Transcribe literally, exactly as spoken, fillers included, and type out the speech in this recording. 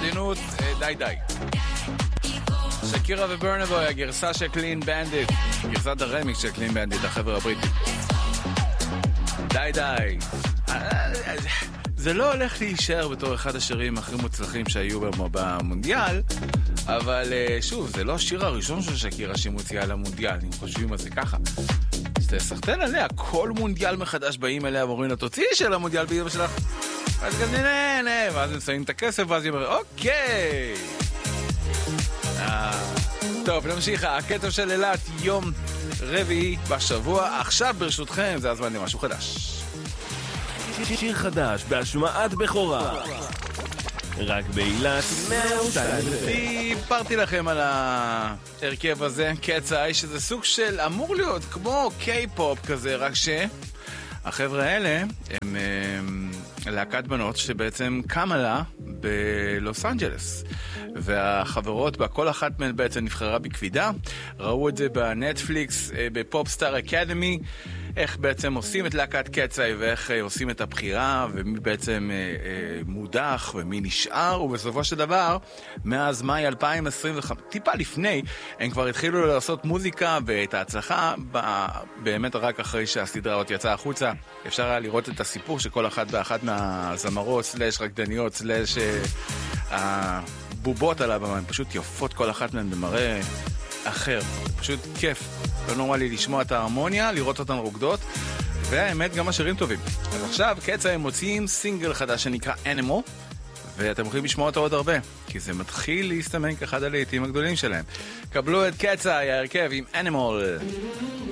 בעדינות, די די. שקירה וברנבוי, הגרסה של קלין בנדיט, גרסת הרמיקס של קלין בנדיט, החבר הבריטי. די די. זה לא הולך להישאר בתור אחד השירים הכי מוצלחים שהיו במונדיאל, אבל שוב, זה לא השיר הראשון של שקירה שמוציאה למונדיאל, אם חושבים על זה ככה. אז תסחטן עליה, כל מונדיאל מחדש באים אליה ואומרים לה, תוציאי של המונדיאל באמא שלך. אז כזה נה נה, ואז נסיים את הכסף, ואז היא אומרת, אוקיי. טוב, נמשיך, הקטע של אילת, יום רביעי בשבוע, עכשיו ברשותכם, זה הזמן למשהו חדש. שיר חדש בהשמעת בכורה, רק באילת מאה ושתיים. סיפרתי לכם על ההרכב הזה, קצאי, שזה סוג של אמור להיות כמו קיי-פופ כזה, רק שהחבר'ה האלה הם, הם להקת בנות שבעצם קמה לה בלוס אנג'לס, והחברות בה, כל אחת מהן בעצם נבחרה בקפידה. ראו את זה בנטפליקס, בפופסטאר אקדמי, איך בעצם עושים את להקת קצאי ואיך עושים את הבחירה ומי בעצם אה, אה, מודח ומי נשאר, ובסופו של דבר מאז מאי אלפיים עשרים וחמש, טיפה לפני, הם כבר התחילו לעשות מוזיקה, ואת ההצלחה באמת רק אחרי שהסדרה עוד יצאה החוצה. אפשר היה לראות את הסיפור שכל אחת ואחת מהזמרות סלש רקדניות סלש אה, הבובות על הבמה, הן פשוט יפות כל אחת מהן במראה אחר, פשוט כיף, לא נורמלי לשמוע את ההרמוניה, לראות אותן רוקדות, והאמת גם השירים טובים. אז עכשיו קצאי הם מוציאים סינגל חדש שנקרא Animal, ואתם יכולים לשמוע אותו עוד הרבה, כי זה מתחיל להסתמן כאחד הלהיטים הגדולים שלהם. קבלו את קצאי, ההרכב עם Animal.